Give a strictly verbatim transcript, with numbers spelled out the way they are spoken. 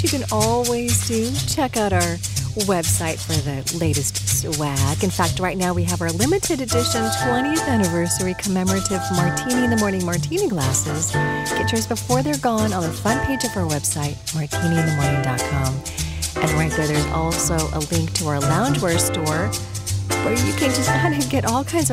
you can always do, check out our website for the latest swag. In fact, right now we have our limited edition twentieth anniversary commemorative Martini in the Morning martini glasses. Get yours before they're gone on the front page of our website, martini in the morning dot com. And right there, there's also a link to our loungewear store where you can just kind of get all kinds of